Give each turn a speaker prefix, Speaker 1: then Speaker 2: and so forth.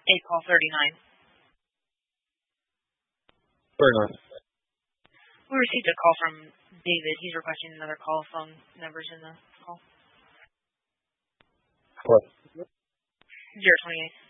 Speaker 1: call 39.
Speaker 2: Very nice.
Speaker 1: We received a call from David. He's requesting another call. Phone numbers in the call.
Speaker 2: What?
Speaker 1: 028.